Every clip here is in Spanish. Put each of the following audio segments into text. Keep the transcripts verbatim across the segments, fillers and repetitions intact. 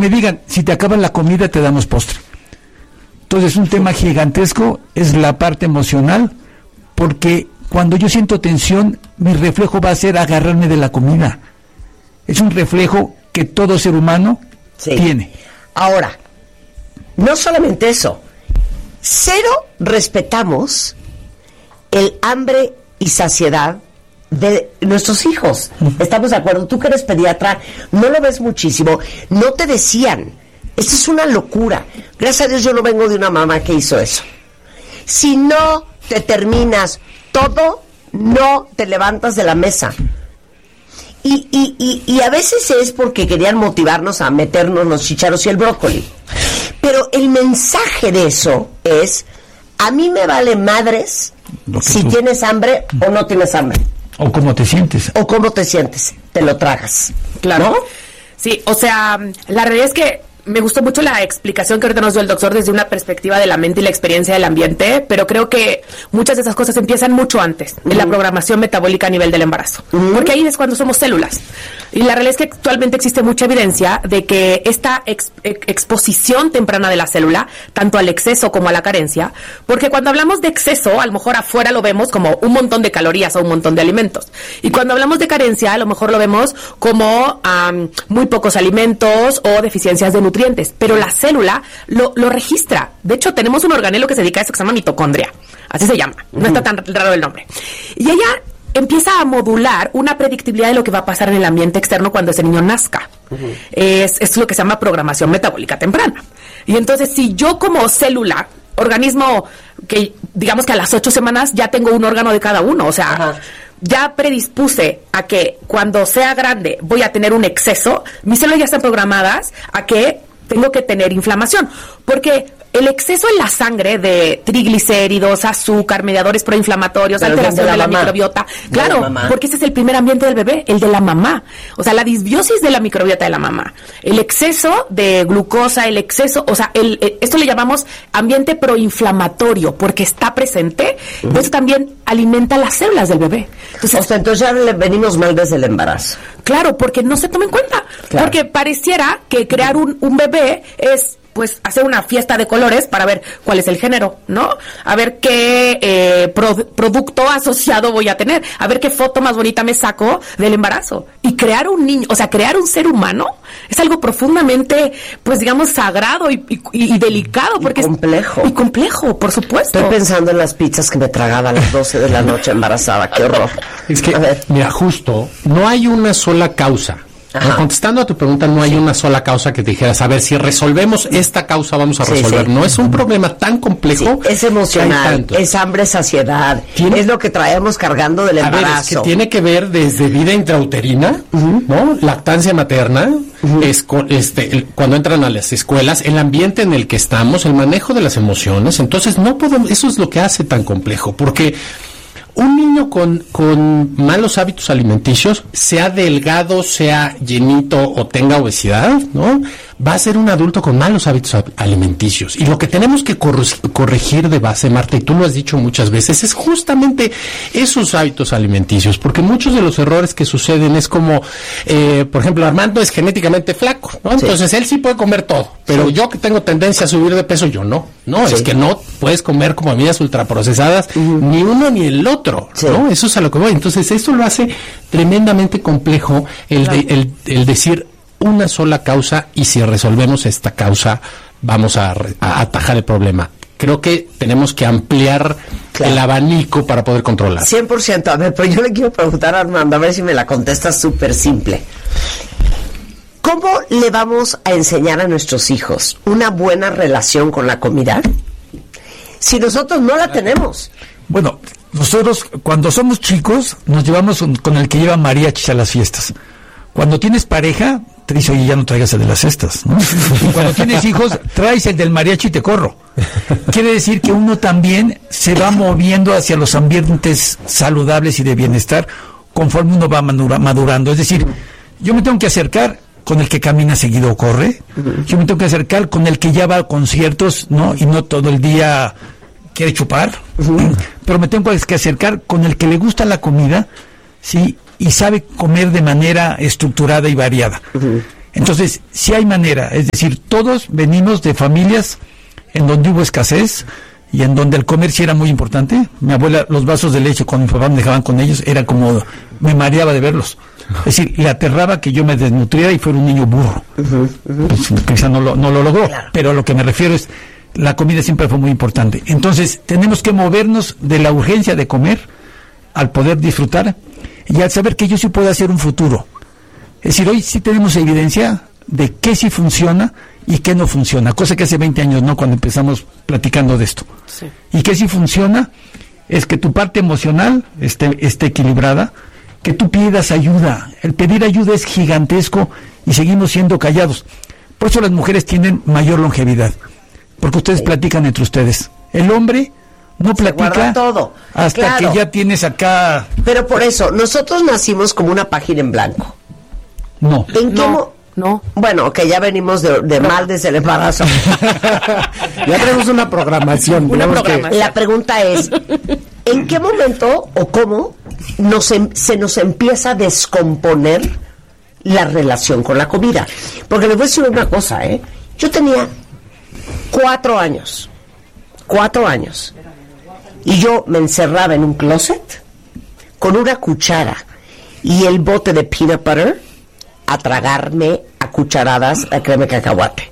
me digan, si te acaba la comida te damos postre. Entonces un tema gigantesco es la parte emocional, porque cuando yo siento tensión, mi reflejo va a ser agarrarme de la comida. Es un reflejo que todo ser humano sí. tiene. Ahora, no solamente eso, cero respetamos el hambre y saciedad de nuestros hijos. ¿Estamos de acuerdo? Tú que eres pediatra, no lo ves muchísimo. No te decían, esto es una locura. Gracias a Dios yo no vengo de una mamá que hizo eso. Si no te terminas todo, no te levantas de la mesa. Y, y, y, y a veces es porque querían motivarnos a meternos los chícharos y el brócoli. Pero el mensaje de eso es, a mí me vale madres si tú... tienes hambre o no tienes hambre. O cómo te sientes. O cómo te sientes. Te lo tragas. Claro. ¿No? Sí, o sea, la realidad es que me gustó mucho la explicación que ahorita nos dio el doctor desde una perspectiva de la mente y la experiencia del ambiente, pero creo que muchas de esas cosas empiezan mucho antes, uh-huh. en la programación metabólica a nivel del embarazo, uh-huh. porque ahí es cuando somos células. Y la realidad es que actualmente existe mucha evidencia de que esta ex, ex, exposición temprana de la célula, tanto al exceso como a la carencia, porque cuando hablamos de exceso, a lo mejor afuera lo vemos como un montón de calorías o un montón de alimentos. Y cuando hablamos de carencia, a lo mejor lo vemos como um, muy pocos alimentos o deficiencias de nutrientes. nutrientes, pero la célula lo, lo registra. De hecho, tenemos un organelo que se dedica a eso que se llama mitocondria. Así se llama. No uh-huh. está tan raro el nombre. Y ella empieza a modular una predictibilidad de lo que va a pasar en el ambiente externo cuando ese niño nazca. Uh-huh. Es, es lo que se llama programación metabólica temprana. Y entonces, si yo como célula, organismo que digamos que a las ocho semanas ya tengo un órgano de cada uno, o sea... Uh-huh. ya predispuse a que cuando sea grande voy a tener un exceso, mis células ya están programadas a que tengo que tener inflamación, porque el exceso en la sangre de triglicéridos, azúcar, mediadores proinflamatorios, pero alteración de la, de la microbiota, claro, la porque ese es el primer ambiente del bebé, el de la mamá, o sea, la disbiosis de la microbiota de la mamá, el exceso de glucosa, el exceso, o sea, el, el, esto le llamamos ambiente proinflamatorio, porque está presente, uh-huh. eso también alimenta las células del bebé. Entonces, o sea, entonces ya le venimos mal desde el embarazo. Claro, porque no se toma en cuenta, claro. porque pareciera que crear un, un bebé es... pues hacer una fiesta de colores para ver cuál es el género, ¿no? A ver qué eh, pro, producto asociado voy a tener, a ver qué foto más bonita me saco del embarazo. Y crear un niño, o sea, crear un ser humano es algo profundamente, pues digamos, sagrado y, y, y delicado. Porque y complejo. Es, y complejo, por supuesto. Estoy pensando en las pizzas que me tragaba a las doce de la noche embarazada, qué horror. Es que, mira, justo, no hay una sola causa. No, contestando a tu pregunta, no hay sí. una sola causa que te dijeras, a ver, si resolvemos esta causa vamos a resolver. Sí, sí. No es un problema tan complejo. Sí, es emocional, es hambre, saciedad, ¿Tiene? es lo que traemos cargando del embarazo. A ver, es que tiene que ver desde vida intrauterina, uh-huh. ¿no? Lactancia materna, uh-huh. es, este, el, cuando entran a las escuelas, el ambiente en el que estamos, el manejo de las emociones. Entonces, no podemos, eso es lo que hace tan complejo, porque un niño con, con malos hábitos alimenticios, sea delgado, sea llenito o tenga obesidad, ¿no? Va a ser un adulto con malos hábitos alimenticios. Y lo que tenemos que cor- corregir de base, Marta, y tú lo has dicho muchas veces, es justamente esos hábitos alimenticios, porque muchos de los errores que suceden es como, eh, por ejemplo, Armando es genéticamente flaco, ¿no? Entonces sí. él sí puede comer todo, pero sí. yo que tengo tendencia a subir de peso, yo no. No, sí. es que no puedes comer como comidas ultraprocesadas, uh-huh. ni uno ni el otro, sí. ¿no? Eso es a lo que voy. Entonces, esto lo hace tremendamente complejo el, claro. de, el, el decir una sola causa y si resolvemos esta causa vamos a, a atajar el problema. Creo que tenemos que ampliar claro. el abanico para poder controlar. cien por ciento. A ver, pero yo le quiero preguntar a Armando, a ver si me la contestas súper simple. ¿Cómo le vamos a enseñar a nuestros hijos una buena relación con la comida si nosotros no la tenemos? Bueno, nosotros cuando somos chicos nos llevamos con el que lleva mariachis a las fiestas. Cuando tienes pareja, te dice, oye, ya no traigas el de las cestas, ¿no? Y cuando tienes hijos, traes el del mariachi y te corro. Quiere decir que uno también se va moviendo hacia los ambientes saludables y de bienestar conforme uno va madura, madurando. Es decir, yo me tengo que acercar con el que camina seguido o corre. Yo me tengo que acercar con el que ya va a conciertos, ¿no? Y no todo el día quiere chupar. Pero me tengo que acercar con el que le gusta la comida, ¿sí? Y sabe comer de manera estructurada y variada. Uh-huh. Entonces, sí hay manera, es decir, todos venimos de familias en donde hubo escasez y en donde el comer sí era muy importante. Mi abuela, los vasos de leche cuando mi papá me dejaban con ellos, era como, me mareaba de verlos. Es decir, le aterraba que yo me desnutriera y fuera un niño burro. Uh-huh, uh-huh. Pues, quizá no lo, no lo logró, claro. Pero a lo que me refiero es, la comida siempre fue muy importante. Entonces, tenemos que movernos de la urgencia de comer al poder disfrutar y al saber que yo sí puedo hacer un futuro. Es decir, hoy sí tenemos evidencia de qué sí funciona y qué no funciona, cosa que hace veinte años no, cuando empezamos platicando de esto. Sí. Y qué sí funciona es que tu parte emocional esté, esté equilibrada, que tú pidas ayuda. El pedir ayuda es gigantesco y seguimos siendo callados. Por eso las mujeres tienen mayor longevidad, porque ustedes sí. platican entre ustedes. El hombre no platica todo hasta claro. que ya tienes acá. Pero por eso, nosotros nacimos como una página en blanco. No. ¿En qué no, mo- no. Bueno, que ya venimos de, de no. mal desde el embarazo. Ya tenemos una programación. Una programación. Que la pregunta es, ¿en qué momento o cómo nos em- se nos empieza a descomponer la relación con la comida? Porque les voy a decir una cosa, ¿eh? Yo tenía cuatro años, cuatro años, y yo me encerraba en un closet con una cuchara y el bote de peanut butter a tragarme a cucharadas la crema de cacahuate.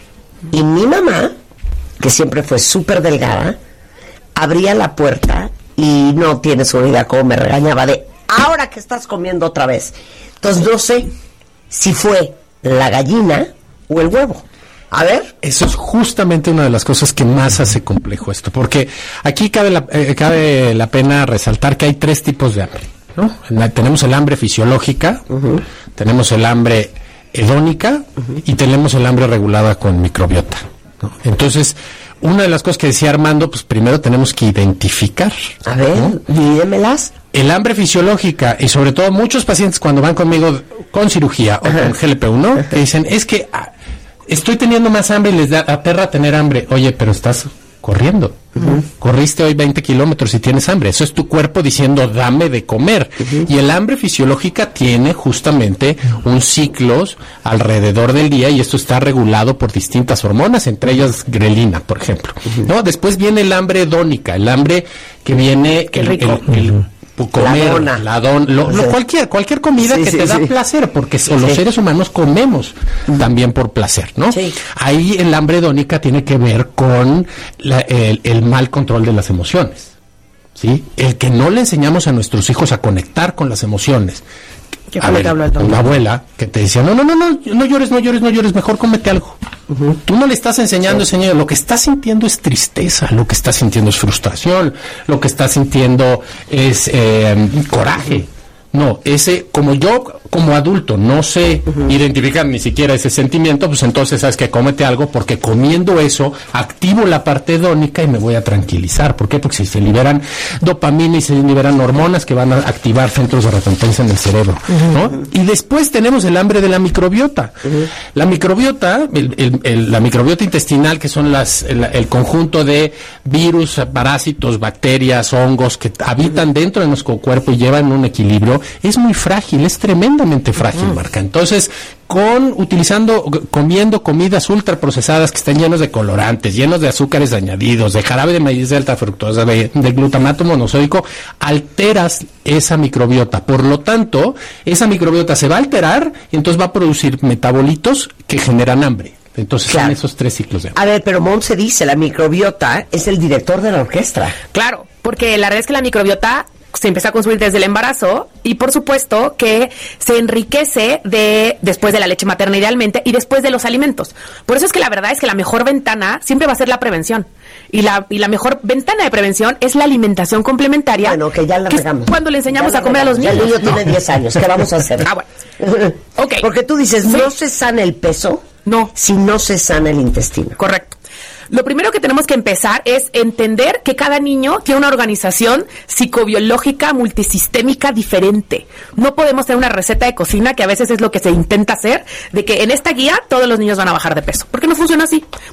Y mi mamá, que siempre fue súper delgada, abría la puerta y no tienes una idea cómo me regañaba de, ahora que estás comiendo otra vez. Entonces no sé si fue la gallina o el huevo. A ver. Eso es justamente una de las cosas que más hace complejo esto, porque aquí cabe la, eh, cabe la pena resaltar que hay tres tipos de hambre, ¿no? La, tenemos el hambre fisiológica, uh-huh. tenemos el hambre hedónica uh-huh. y tenemos el hambre regulada con microbiota, ¿no? Entonces, una de las cosas que decía Armando, pues primero tenemos que identificar. A ver, ¿no? Dímelas. El hambre fisiológica, y sobre todo muchos pacientes cuando van conmigo con cirugía o uh-huh. con G L P uno, uh-huh. que dicen, es que ah, estoy teniendo más hambre y les da aterra tener hambre. Oye, pero estás corriendo. Uh-huh. Corriste hoy veinte kilómetros y tienes hambre. Eso es tu cuerpo diciendo, dame de comer. Uh-huh. Y el hambre fisiológica tiene justamente un ciclo alrededor del día y esto está regulado por distintas hormonas, entre ellas grelina, por ejemplo. Uh-huh. ¿No? Después viene el hambre hedónica, el hambre que viene... Qué el, rico. El, el, el, comer, la dona, la don, lo, lo, cualquier, cualquier comida sí, que sí, te da sí. placer, porque sí. los seres humanos comemos uh-huh. también por placer, ¿no? Sí. Ahí el hambre hedónica tiene que ver con la, el, el mal control de las emociones, ¿sí? El que no le enseñamos a nuestros hijos a conectar con las emociones. A ver, una abuela que te decía, no, no, no, no, no llores, no llores, no llores, mejor cómete algo. Uh-huh. Tú no le estás enseñando, sí. señor, lo que estás sintiendo es tristeza, lo que estás sintiendo es frustración, lo que estás sintiendo es eh, coraje. No, ese, como yo, como adulto, no sé uh-huh. identificar ni siquiera ese sentimiento, pues entonces sabes que cómete algo, porque comiendo eso activo la parte hedónica y me voy a tranquilizar. ¿Por qué? Porque si se liberan dopamina y se liberan hormonas que van a activar centros de recompensa en el cerebro, uh-huh. ¿no? Y después tenemos el hambre de la microbiota. Uh-huh. La microbiota, el, el, el, la microbiota intestinal, que son las el, el conjunto de virus, parásitos, bacterias, hongos que habitan uh-huh. dentro de nuestro cuerpo y llevan un equilibrio, es muy frágil, es tremendamente frágil, uh-huh. Marca. Entonces, con utilizando, comiendo comidas ultraprocesadas que están llenos de colorantes, llenos de azúcares añadidos, de jarabe de maíz de alta fructosa, de, de glutamato monosódico, alteras esa microbiota. Por lo tanto, esa microbiota se va a alterar y entonces va a producir metabolitos que generan hambre. Entonces claro. son esos tres ciclos de hambre. A ver, pero Montse dice, la microbiota es el director de la orquesta. Claro, porque la verdad es que la microbiota se empieza a construir desde el embarazo y por supuesto que se enriquece de después de la leche materna idealmente y después de los alimentos. Por eso es que la verdad es que la mejor ventana siempre va a ser la prevención. Y la y la mejor ventana de prevención es la alimentación complementaria. Bueno, que ya la regamos. Cuando le enseñamos a comer a los niños. El niño no. tiene diez años, ¿qué vamos a hacer? Ah, bueno. Okay. Porque tú dices, sí. no se sana el peso no. si no se sana el intestino. Correcto. Lo primero que tenemos que empezar es entender que cada niño tiene una organización psicobiológica multisistémica diferente. No podemos tener una receta de cocina, que a veces es lo que se intenta hacer, de que en esta guía todos los niños van a bajar de peso. Porque no funciona así.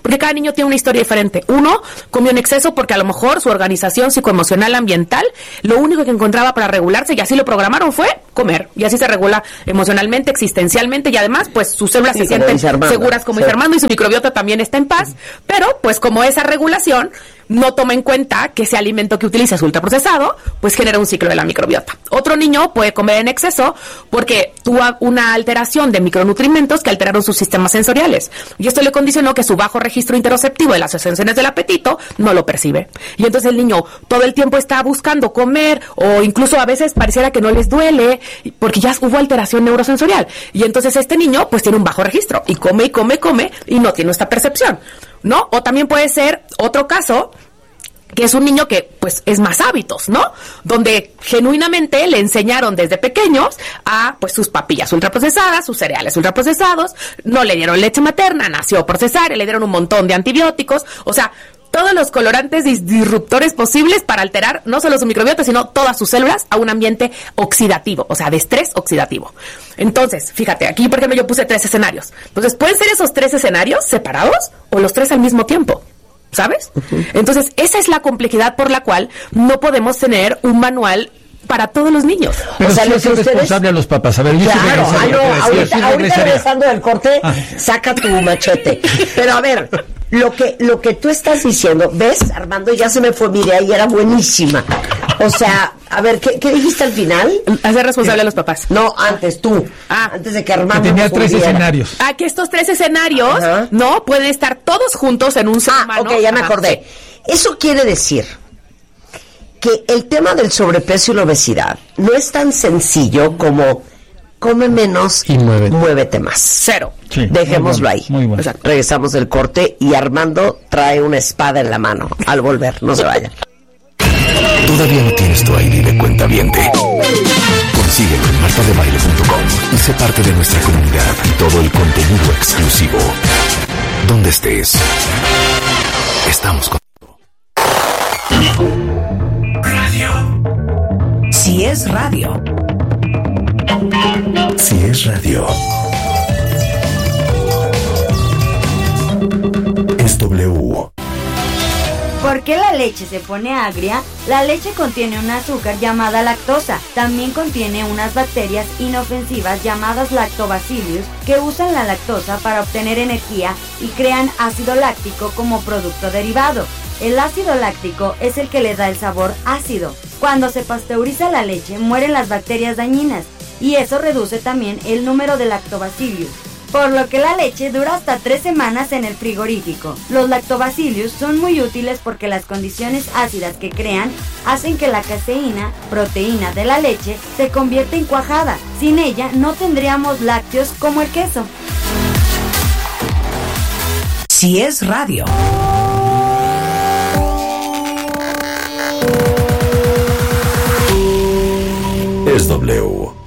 Porque cada niño tiene una historia diferente. Uno comió en exceso porque a lo mejor su organización psicoemocional ambiental, lo único que encontraba para regularse, y así lo programaron, fue comer. Y así se regula emocionalmente, existencialmente, y además, pues sus células Sí, se como sienten dice Armando. seguras, como Sí. dice Armando, y su microbiota también está en paz. Pero, pues como esa regulación no toma en cuenta que ese alimento que utiliza es ultraprocesado, pues genera un ciclo de la microbiota. Otro niño puede comer en exceso porque tuvo una alteración de micronutrimentos que alteraron sus sistemas sensoriales. Y esto le condicionó que su bajo registro interoceptivo de las sensaciones del apetito no lo percibe. Y entonces el niño todo el tiempo está buscando comer, o incluso a veces pareciera que no les duele porque ya hubo alteración neurosensorial. Y entonces este niño pues tiene un bajo registro y come y come y come y no tiene esta percepción, ¿no? O también puede ser otro caso, que es un niño que, pues, es más hábitos, ¿no? Donde genuinamente le enseñaron desde pequeños a, pues, sus papillas ultraprocesadas, sus cereales ultraprocesados, no le dieron leche materna, nació por cesárea, le dieron un montón de antibióticos, o sea, todos los colorantes dis- disruptores posibles para alterar no solo su microbiota, sino todas sus células a un ambiente oxidativo, o sea, de estrés oxidativo. Entonces, fíjate, aquí, por ejemplo, yo puse tres escenarios. Entonces, ¿pueden ser esos tres escenarios separados o los tres al mismo tiempo? ¿Sabes? Uh-huh. Entonces, esa es la complejidad por la cual no podemos tener un manual para todos los niños. Pero o sea, sí lo es que ustedes... responsable a los papás. A ver, yo claro, sí ah, no, regresaría. ahorita, Sí, sí ahorita regresaría. regresando del corte, Ay. saca tu machete. Pero a ver, lo que, lo que tú estás diciendo, ¿ves, Armando? Ya se me fue mi idea y era buenísima. O sea, a ver, ¿qué, qué dijiste al final? Hacer responsable a los papás. No, antes tú. Ah. Antes de que Armando Que tenía nos tres hundiera. escenarios. Ah, que estos tres escenarios, Ajá. ¿no? Pueden estar todos juntos en un ser Ah, humano. ok, ya me Ajá, acordé. sí. Eso quiere decir que el tema del sobrepeso y la obesidad no es tan sencillo como come menos Y muévete. muévete más. Cero. Sí, Dejémoslo muy bueno, ahí. muy bueno. Exacto. Regresamos del corte y Armando trae una espada en la mano al volver. No se vayan. ¿Todavía no tienes tu I D de cuentaviente? Consíguelo en marta de baile punto com y sé parte de nuestra comunidad. Todo el contenido exclusivo. Donde estés, estamos contigo. Si es radio. Si es radio, es W. ¿Por qué la leche se pone agria? La leche contiene un azúcar llamada lactosa. También contiene unas bacterias inofensivas llamadas lactobacillus que usan la lactosa para obtener energía y crean ácido láctico como producto derivado. El ácido láctico es el que le da el sabor ácido. Cuando se pasteuriza la leche, mueren las bacterias dañinas y eso reduce también el número de lactobacillus, por lo que la leche dura hasta tres semanas en el frigorífico. Los lactobacillus son muy útiles porque las condiciones ácidas que crean hacen que la caseína, proteína de la leche, se convierta en cuajada. Sin ella no tendríamos lácteos como el queso. Si es radio. Es W.